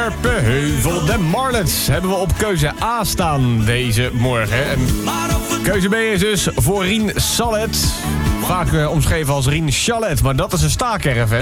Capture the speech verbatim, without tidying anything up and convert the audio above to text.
Scherpenheuvel. De Marlets hebben we op keuze A staan deze morgen. En keuze B is dus voor Rien Sallet. Vaak uh, omschreven als Rien Chalet, maar dat is een staakerf, hè.